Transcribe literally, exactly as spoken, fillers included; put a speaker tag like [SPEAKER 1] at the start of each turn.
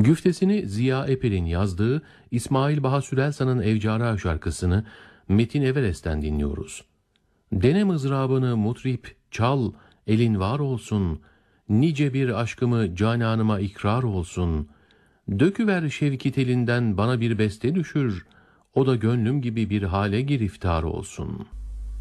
[SPEAKER 1] Güftesini Ziya Epel'in yazdığı İsmail Baha Sürelsan'ın Evcara şarkısını Metin Everest'ten dinliyoruz. Dene mızrabını mutrip, çal, elin var olsun, nice bir aşkımı cananıma ikrar olsun, döküver şevki telinden bana bir beste düşür, o da gönlüm gibi bir hale giriftar olsun.''